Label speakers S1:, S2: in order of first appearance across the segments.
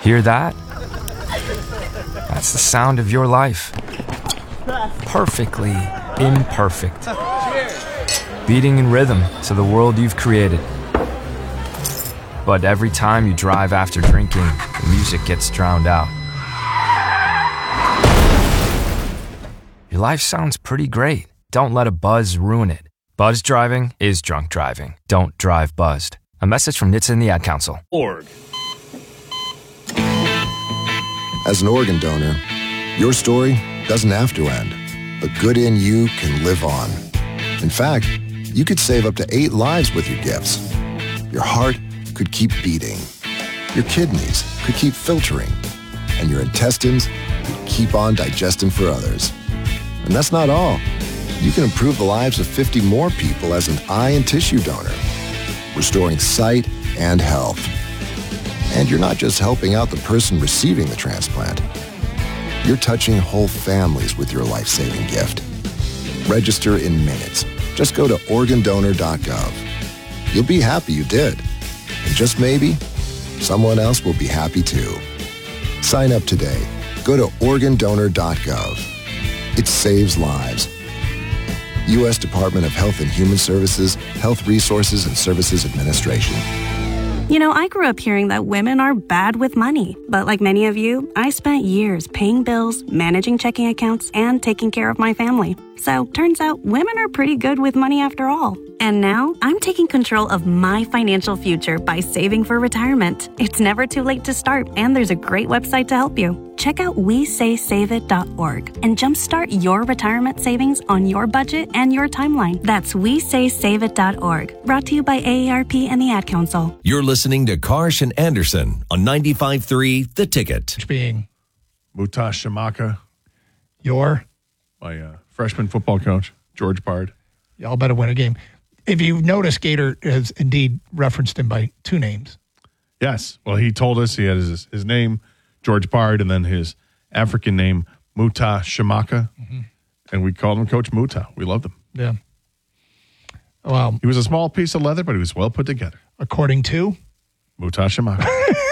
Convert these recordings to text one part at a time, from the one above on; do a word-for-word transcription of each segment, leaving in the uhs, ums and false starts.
S1: Hear that? That's the sound of your life. Perfectly imperfect. Beating in rhythm to the world you've created. But every time you drive after drinking, the music gets drowned out. Your life sounds pretty great. Don't let a buzz ruin it. Buzz driving is drunk driving. Don't drive buzzed. A message from N H T S A and the Ad Council.
S2: Org.
S3: As an organ donor, your story doesn't have to end. The good in you can live on. In fact, you could save up to eight lives with your gifts. Your heart could keep beating. Your kidneys could keep filtering. And your intestines could keep on digesting for others. And that's not all. You can improve the lives of fifty more people as an eye and tissue donor, restoring sight and health. And you're not just helping out the person receiving the transplant. You're touching whole families with your life-saving gift. Register in minutes. Just go to organ donor dot gov. You'll be happy you did. And just maybe, someone else will be happy too. Sign up today. Go to organ donor dot gov. It saves lives. U S Department of Health and Human Services, Health Resources and Services Administration.
S4: You know, I grew up hearing that women are bad with money. But like many of you, I spent years paying bills, managing checking accounts, and taking care of my family. So turns out women are pretty good with money after all. And now I'm taking control of my financial future by saving for retirement. It's never too late to start, and there's a great website to help you. Check out we say save it dot org and jumpstart your retirement savings on your budget and your timeline. That's we say save it dot org. Brought to you by A A R P and the Ad Council.
S5: You're listening to Karsh and Anderson on ninety-five point three The Ticket.
S6: Being
S2: Mutash Shamaka,
S6: your,
S2: my uh, freshman football coach, George Bard.
S6: y'all better win a game. If you notice, Gator has indeed referenced him by two names.
S2: Yes. Well, he told us he had his, his name, George Bard, and then his African name, Muta Shamaka. Mm-hmm. And we called him Coach Muta. We loved him.
S6: Yeah. Well,
S2: he was a small piece of leather, but he was well put together.
S6: According to?
S2: Muta Shamaka.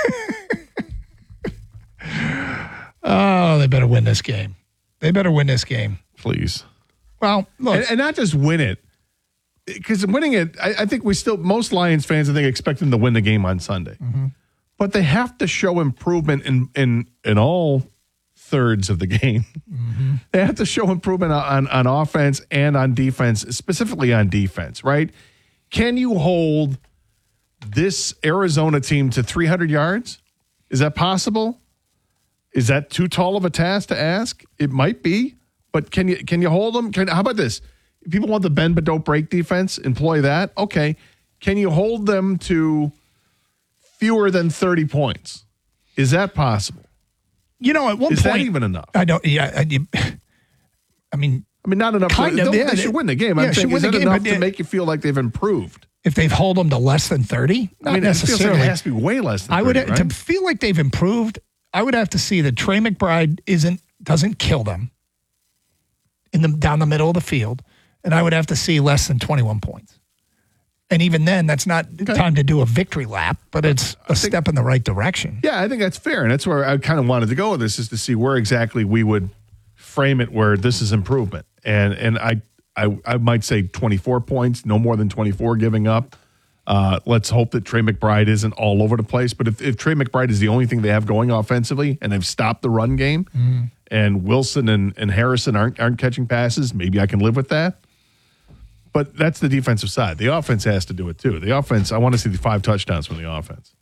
S6: Oh, they better win this game. They better win this game.
S2: Please.
S6: Well, look.
S2: And, and not just win it. Because winning it, I, I think we still, most Lions fans, I think, expect them to win the game on Sunday.
S6: Mm-hmm.
S2: But they have to show improvement in in, in all thirds of the game.
S6: Mm-hmm.
S2: They have to show improvement on, on offense and on defense, specifically on defense, right? Can you hold this Arizona team to three hundred yards? Is that possible? Is that too tall of a task to ask? It might be, but can you can you hold them? Can, how about this? If people want the bend but don't break defense, employ that. Okay. Can you hold them to fewer than thirty points? Is that possible?
S6: You know, at one
S2: Is
S6: point.
S2: that even enough?
S6: I don't, yeah. I, you, I mean,
S2: I mean, not enough.
S6: Kind
S2: to,
S6: of,
S2: they,
S6: yeah,
S2: they should win the game.
S6: yeah,
S2: I'm saying,
S6: should
S2: is
S6: win
S2: that
S6: the game,
S2: enough
S6: but
S2: to
S6: it-
S2: make you feel like they've improved?
S6: if they've hold them to less than thirty, not
S2: I mean, it feels
S6: necessarily.
S2: like it has to be way less than
S6: I would
S2: thirty, right?
S6: to feel like they've improved. I would have to see that Trey McBride isn't doesn't kill them in the down the middle of the field, and I would have to see less than twenty-one points. And even then, that's not
S2: Okay.
S6: time to do a victory lap, but it's a
S2: think-
S6: step in the right direction.
S2: Yeah, I think that's fair. And that's where I kind of wanted to go with this, is to see where exactly we would frame it where this is improvement. And and I I, I might say twenty-four points, no more than twenty-four giving up. Uh, let's hope that Trey McBride isn't all over the place. But if, if Trey McBride is the only thing they have going offensively and they've stopped the run game
S6: Mm.
S2: and Wilson and, and Harrison aren't aren't catching passes, maybe I can live with that. But that's the defensive side. The offense has to do it too. The offense, I want to see the five touchdowns from the offense.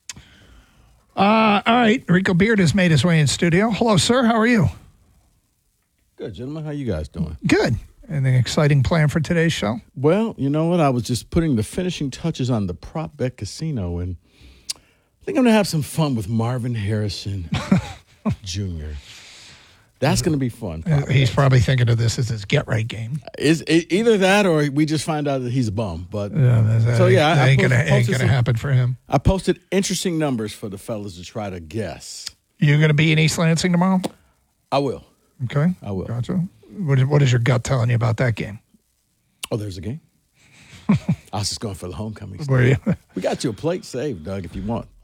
S6: Uh, all right, Rico Beard has made his way in studio. Hello, sir. How are you?
S7: Good, gentlemen. How you guys doing?
S6: Good. Anything exciting planned for today's show?
S7: Well, you know what? I was just putting the finishing touches on the Prop Bet Casino, and I think I'm going to have some fun with Marvin Harrison Junior That's going to be fun.
S6: Uh, he's probably thinking of this as his get-right game.
S7: Is it, either that or we just find out that he's a bum. But
S6: Yeah, that,
S7: so yeah,
S6: that
S7: I,
S6: ain't
S7: I
S6: gonna
S7: post-
S6: ain't
S7: posted
S6: gonna
S7: some-
S6: happen for him.
S7: I posted interesting numbers for the fellas to try to guess.
S6: You're gonna be in East Lansing tomorrow?
S7: I will.
S6: Okay,
S7: I will.
S6: Gotcha. What is, what is your gut telling you about that game?
S7: Oh, there's a game. I was just going for the homecoming.
S6: Were you?
S7: We got you a plate saved, Doug, if you want.